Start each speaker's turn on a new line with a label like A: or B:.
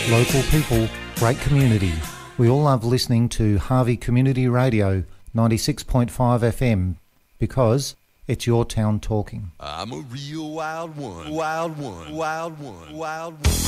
A: Local people, great community. We all love listening to Harvey Community Radio 96.5 FM because it's your town talking.
B: I'm a real wild one, wild one, wild one, wild one.